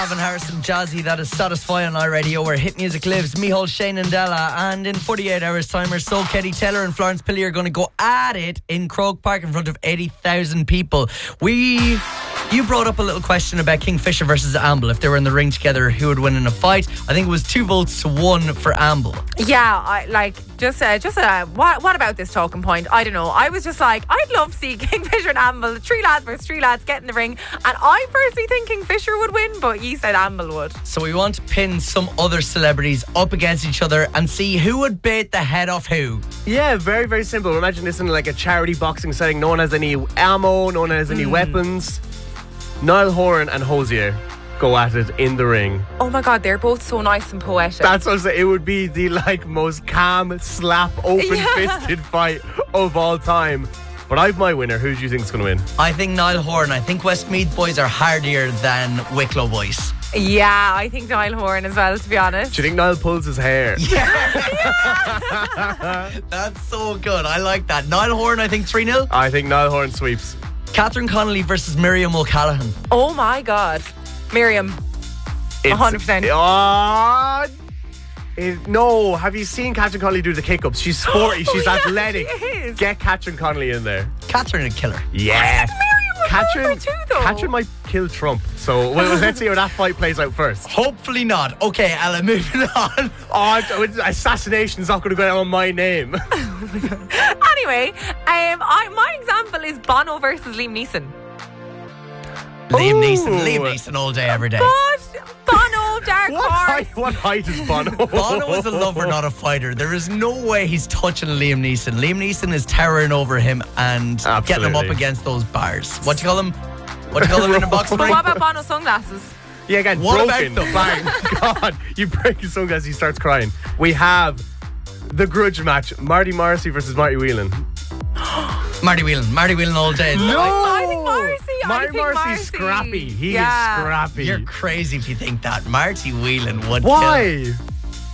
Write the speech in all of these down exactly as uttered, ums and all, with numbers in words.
Calvin Harrison, Jazzy, that is Satisfy on iRadio, where hit music lives. Mihal, Shane and Della. And in forty-eight hours time or so, Katie Taylor and Florence Pilley are going to go at it in Croke Park in front of eighty thousand people. We... You brought up a little question about Kingfisher versus Amble. If they were in the ring together, who would win in a fight? I think it was two votes to one for Amble. Yeah, I like just uh, just uh, what what about this talking point? I don't know. I was just like, I'd love to see Kingfisher and Amble, three lads versus three lads, get in the ring. And I personally think Kingfisher would win, but you said Amble would. So we want to pin some other celebrities up against each other and see who would bait the head off who. Yeah, very, very simple. Imagine this in like a charity boxing setting. No one has any ammo, no one has any mm. weapons. Niall Horan and Hosier go at it in the ring. Oh my God, they're both so nice and poetic. That's what I'm saying. It would be the like most calm, slap, open-fisted yeah. fight of all time. But I've my winner. Who do you think is going to win? I think Niall Horan. I think Westmeath boys are hardier than Wicklow boys. Yeah, I think Niall Horan as well, to be honest. Do you think Niall pulls his hair? Yeah. yeah. That's so good. I like that. Niall Horan, I think three nil. I think Niall Horan sweeps. Catherine Connolly versus Miriam O'Callaghan. Oh my God. Miriam. one hundred percent. Oh, it, no. Have you seen Catherine Connolly do the kick-ups? She's sporty. She's oh, yeah, athletic. She is. Get Catherine Connolly in there. Catherine would kill her. Yeah. Catherine, too, though. Catherine might kill Trump. So well, let's see how that fight plays out first. Hopefully not. Okay, Ella, moving on. Oh, assassination's not going to go out on my name. Anyway, um, I, my example is Bono versus Liam Neeson. Liam Ooh. Neeson, Liam Neeson all day, every day. But Bono, dark what horse. Height, what height is Bono? Bono is a lover, not a fighter. There is no way he's touching Liam Neeson. Liam Neeson is towering over him and Absolutely. getting him up against those bars. What do you call them? What do you call them in a boxing But ring? what about Bono's sunglasses? Yeah, again, what broken. About them? Bang. God, you break his sunglasses, he starts crying. We have the grudge match: Marty Morrissey versus Marty Whelan. Marty Whelan, Marty Whelan all day. No, I, I think Morrissey. Marty I think Morrissey's Morrissey. scrappy. He yeah. is scrappy. You're crazy if you think that. Marty Whelan would Why? kill.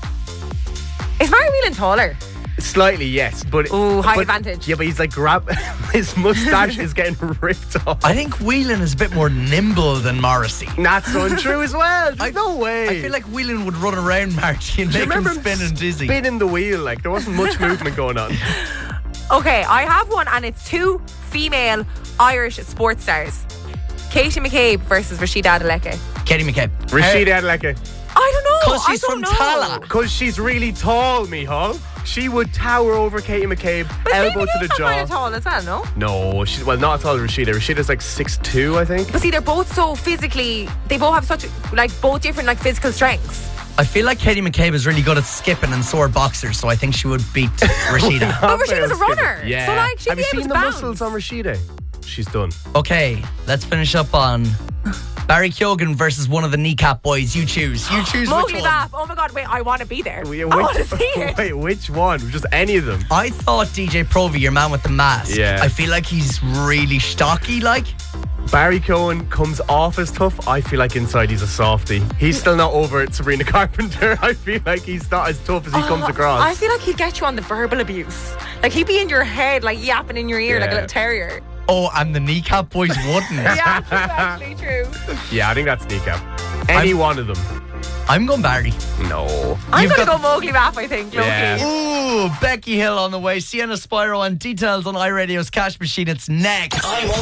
Is Marty Whelan taller? Slightly, yes, but Ooh, high but, advantage. Yeah, but he's like grab. His mustache is getting ripped off. I think Whelan is a bit more nimble than Morrissey. That's untrue as well. There's I, no way. I feel like Whelan would run around Marty and Do you make him remember spin and dizzy. Spinning the wheel, like there wasn't much movement going on. Okay, I have one, and it's two female Irish sports stars. Katie McCabe versus Rashida Adeleke. Katie McCabe. Rashida Adeleke. I don't know. Because she's I from don't know. Tala. Because she's really tall, Mihal. She would tower over Katie McCabe, But elbow to the Katie jaw. kind of tall as well, no? No, she's well not as tall as Rashida. Rashida's like six two, I think. But see, they're both so physically. They both have such like both different like physical strengths. I feel like Katie McCabe is really good at skipping and sore boxers, so I think she would beat Rashida. But Rashida's a runner. Yeah. So like she'd Have be you able seen to the bounce. muscles on Rashida? She's done. Okay, let's finish up on Barry Keoghan versus one of the kneecap boys. You choose. You choose Mowgli which one. Bath. Oh my God! Wait, I want to be there. Wait, I want to see it. Wait, which one? Just any of them? I thought D J Provi, your man with the mask. Yeah. I feel like he's really stocky, like. Barry Cohen comes off as tough. I feel like inside he's a softie. He's still not over it, Sabrina Carpenter. I feel like he's not as tough as he Oh, comes across. I feel like he'd get you on the verbal abuse. Like he'd be in your head, like yapping in your ear Yeah. like a little terrier. Oh, and the kneecap boys wouldn't. Yeah, that's actually true. Yeah, I think that's kneecap. Any I'm- one of them. I'm going Barry. No. I'm You've gonna got- go Mowgli Bath, I think. Low-key. Yeah. Ooh, Becky Hill on the way. Sienna Spyro and details on iRadio's Cash Machine. It's next.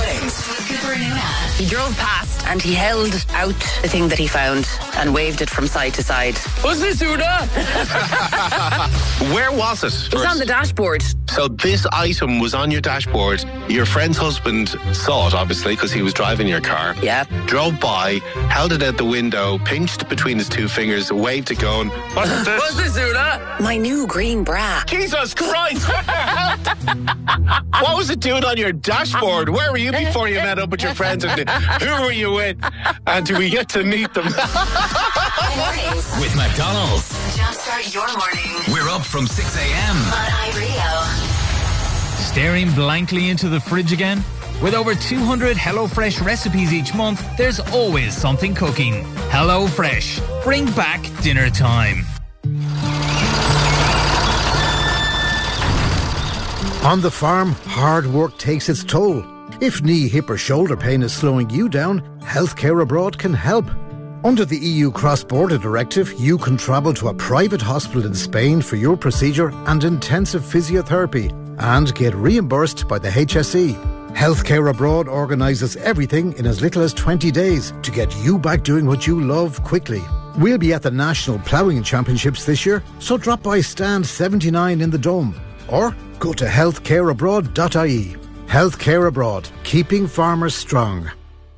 He drove past and he held out the thing that he found and waved it from side to side. What's this, Una? Where was it? It was on the dashboard. So this item was on your dashboard. Your friend's husband saw it, obviously, because he was driving your car. Yeah. Drove by, held it out the window, pinched between his two fingers, waved it going, what's this? What's this, Una? My new green bra. Jesus Christ! What was it doing on your dashboard? Where were you before you met up with your friends? And who were you with? And do we get to meet them? With McDonald's. Jumpstart your morning We're up from six a.m. on iRadio. Staring blankly into the fridge again? With over two hundred HelloFresh recipes each month, there's always something cooking. HelloFresh. Bring back dinner time. On the farm, hard work takes its toll. If knee, hip or shoulder pain is slowing you down, Healthcare Abroad can help. Under the E U Cross-Border Directive, you can travel to a private hospital in Spain for your procedure and intensive physiotherapy and get reimbursed by the H S E. Healthcare Abroad organises everything in as little as twenty days to get you back doing what you love quickly. We'll be at the National Ploughing Championships this year, so drop by stand seventy-nine in the Dome or go to healthcare abroad dot I E. Healthcare Abroad, keeping farmers strong.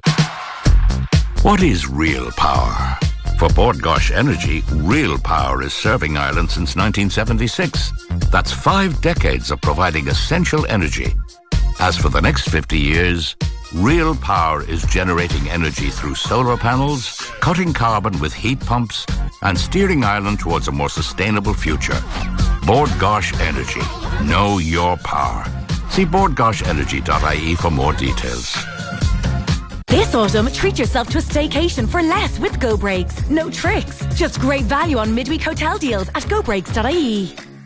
What is real power? For Bord Gáis Energy, real power is serving Ireland since nineteen seventy-six. That's five decades of providing essential energy. As for the next fifty years, real power is generating energy through solar panels, cutting carbon with heat pumps, and steering Ireland towards a more sustainable future. Bord Gáis Energy. Know your power. See bord gash energy dot I E for more details. This autumn, treat yourself to a staycation for less with Go Breaks. No tricks, just great value on midweek hotel deals at go breaks dot I E.